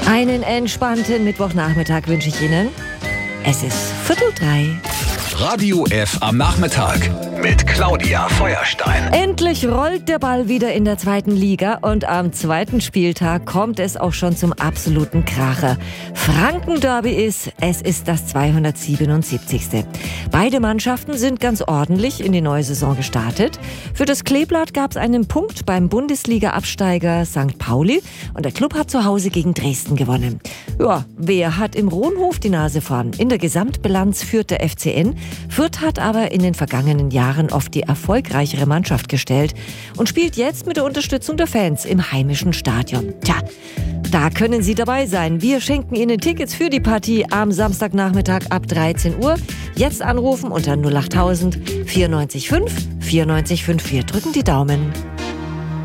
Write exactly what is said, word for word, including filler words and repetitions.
Einen entspannten Mittwochnachmittag wünsche ich Ihnen. Es ist Viertel drei. Radio F am Nachmittag mit Claudia Feuerstein. Endlich rollt der Ball wieder in der zweiten Liga und am zweiten Spieltag kommt es auch schon zum absoluten Kracher. Franken-Derby ist, es ist das zweihundertsiebenundsiebzigste. Beide Mannschaften sind ganz ordentlich in die neue Saison gestartet. Für das Kleeblatt gab es einen Punkt beim Bundesliga-Absteiger Sankt Pauli und der Club hat zu Hause gegen Dresden gewonnen. Ja, wer hat im Rohnhof die Nase vorn? In der Gesamtbilanz führt der F C N. Fürth hat aber in den vergangenen Jahren oft die erfolgreichere Mannschaft gestellt und spielt jetzt mit der Unterstützung der Fans im heimischen Stadion. Tja, da können Sie dabei sein. Wir schenken Ihnen Tickets für die Partie am Samstagnachmittag ab dreizehn Uhr. Jetzt anrufen unter null achttausend vierundneunzig fünf vierundneunzig fünf. Wir drücken die Daumen.